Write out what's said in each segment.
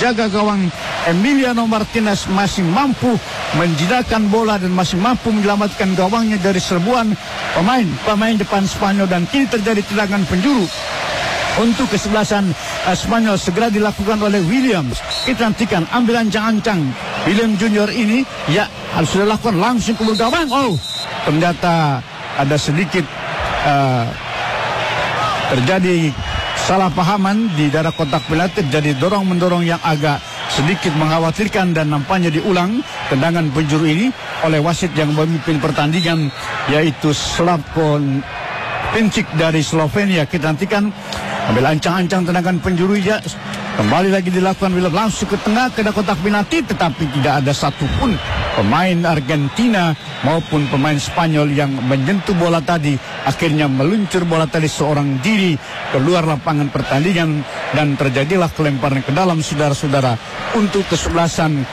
penjaga gawang Emiliano Martinez masih mampu menjinakkan bola dan masih mampu menyelamatkan gawangnya dari serbuan pemain depan Spanyol, dan kini terjadi tendangan penjuru untuk kesebelasan Spanyol segera dilakukan oleh Williams. Kita nantikan ambil ancang-ancang William Junior ini, ya harus dilakukan langsung ke gawang. Oh, ternyata ada sedikit terjadi salah pahaman di daerah kotak penalti, terjadi dorong-mendorong yang agak sedikit mengkhawatirkan, dan nampaknya diulang tendangan penjuru ini oleh wasit yang memimpin pertandingan, yaitu Slavko Pincic dari Slovenia. Kita nantikan ambil ancang-ancang tendangan penjuru, ya kembali lagi dilakukan William langsung ke tengah ke kotak penalti, tetapi tidak ada satupun pemain Argentina maupun pemain Spanyol yang menyentuh bola tadi. Akhirnya meluncur bola tadi seorang diri keluar lapangan pertandingan, dan terjadilah kelemparan ke dalam, saudara-saudara, untuk kesebelasan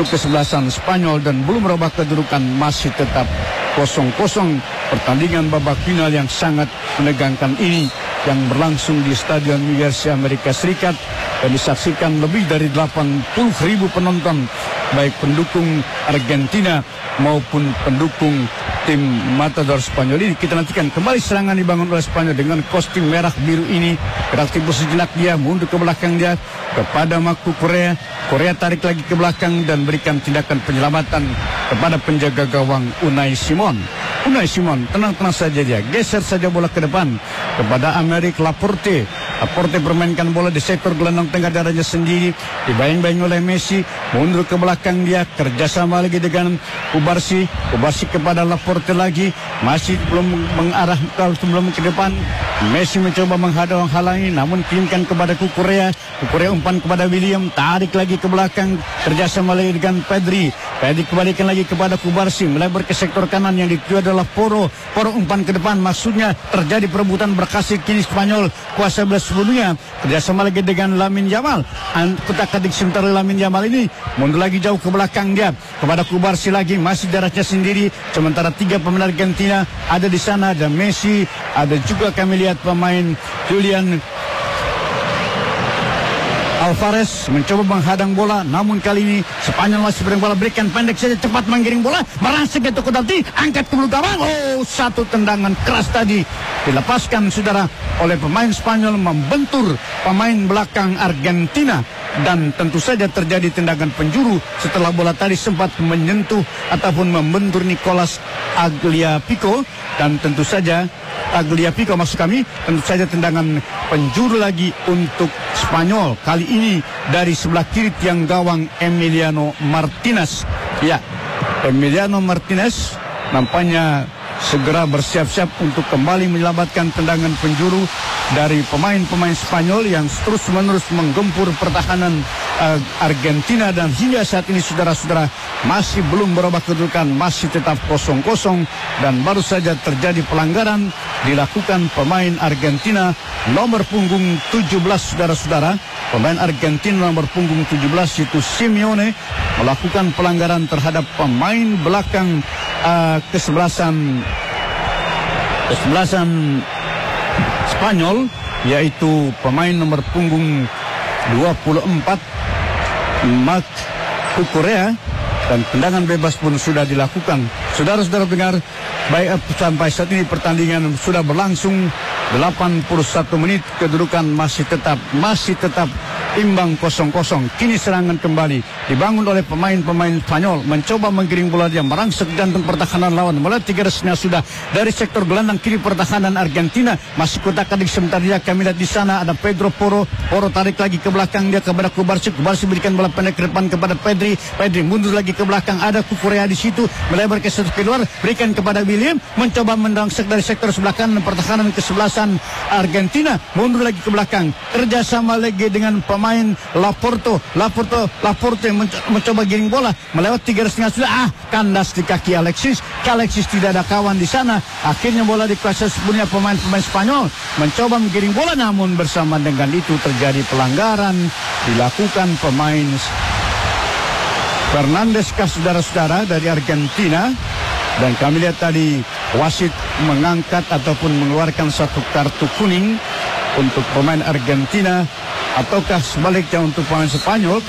Spanyol, dan belum merubah kedudukan, masih tetap 0-0. Pertandingan babak final yang sangat menegangkan ini yang berlangsung di Stadion Universitas Amerika Serikat dan disaksikan lebih dari 80.000 penonton, baik pendukung Argentina maupun pendukung tim Matador Spanyol ini. Kita nantikan kembali serangan dibangun oleh Spanyol dengan kostum merah biru ini. Beraktivitas sejenak dia, mundur ke belakang dia kepada Maku Korea. Korea tarik lagi ke belakang dan berikan tindakan penyelamatan kepada penjaga gawang Unai Simon. Tenang-tenang saja dia, geser saja bola ke depan kepada Aymeric Laporte. Laporte bermainkan bola di sektor gelandang tengah darahnya sendiri, dibayang-bayang oleh Messi, mundur ke belakang dia, kerjasama lagi dengan Kubarsi kepada Laporte lagi, masih belum mengarah sebelum ke depan. Messi mencoba menghalangi, namun kirimkan kepada Kukurea umpan kepada William, tarik lagi ke belakang, kerjasama lagi dengan Pedri kembalikan lagi kepada Kubarsi, melebar ke sektor kanan yang dituju adalah Poro umpan ke depan, maksudnya terjadi perebutan berkasih, kini Spanyol kuasa belas sebelumnya, kerjasama lagi dengan Lamine Yamal, kutak-katik sebentar Lamine Yamal ini, mundur lagi jauh ke belakang dia kepada Kubarsi lagi, masih darahnya sendiri, sementara 3 pemain Argentina ada di sana, ada Messi, ada juga kami lihat pemain Julian Alvarez mencoba menghadang bola, namun kali ini Spanyol masih beri bola, berikan pendek saja, cepat menggiring bola, merangsek ke Tokodati, angkat ke gawang. Oh, satu tendangan keras tadi dilepaskan, saudara, oleh pemain Spanyol, membentur pemain belakang Argentina, dan tentu saja terjadi tendangan penjuru setelah bola tadi sempat menyentuh ataupun membentur Nicolas Tagliafico, dan tentu saja tentu saja tendangan penjuru lagi untuk Spanyol, kali ini dari sebelah kiri tiang gawang Emiliano Martinez. Ya, Emiliano Martinez nampaknya segera bersiap-siap untuk kembali menyelamatkan tendangan penjuru dari pemain-pemain Spanyol yang terus-menerus menggempur pertahanan Argentina, dan hingga saat ini, saudara-saudara, masih belum berubah kedudukan, masih tetap 0-0, dan baru saja terjadi pelanggaran dilakukan pemain Argentina nomor punggung 17, saudara-saudara. Pemain Argentina nomor punggung 17 itu Simeone melakukan pelanggaran terhadap pemain belakang kesebelasan Spanyol, yaitu pemain nomor punggung 24 Marc Cucurella, dan tendangan bebas pun sudah dilakukan. Saudara-saudara dengar, baik sampai saat ini pertandingan sudah berlangsung 81 menit, kedudukan masih tetap imbang 0-0. Kini serangan kembali dibangun oleh pemain-pemain Spanyol, mencoba menggiring bola dia, merangsek jantung pertahanan lawan, mulai 3 resnya sudah dari sektor gelandang kiri pertahanan Argentina, masih kotak-katik sebentar dia. Kami lihat di sana ada Pedro Poro tarik lagi ke belakang dia kepada Kubarsi berikan bola pendek ke depan kepada Pedri mundur lagi ke belakang, ada Kukurea di situ, melebar ke sektor keluar, berikan kepada William, mencoba merangsek dari sektor sebelah kanan pertahanan kesebelasan Argentina, mundur lagi ke belakang, kerjasama lagi dengan pemain Laporte mencoba giring bola melewat 3 setengah sudah, kandas di kaki Alexis tidak ada kawan di sana. Akhirnya bola dikuasai sepenuhnya pemain-pemain Spanyol, mencoba menggiring bola, namun bersama dengan itu terjadi pelanggaran dilakukan pemain Fernandes, saudara-saudara, dari Argentina. Dan kami lihat tadi wasit mengangkat ataupun mengeluarkan satu kartu kuning untuk pemain Argentina, ataukah sebaliknya untuk pemain Spanyol.